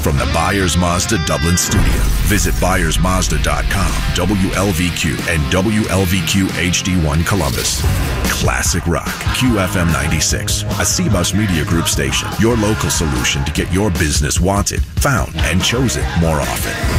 from the Byers Mazda Dublin studio. Visit ByersMazda.com, WLVQ, and WLVQ HD1 Columbus. Classic Rock, QFM 96, a CBUS Media Group station. Your local solution to get your business wanted, found, and chosen more often.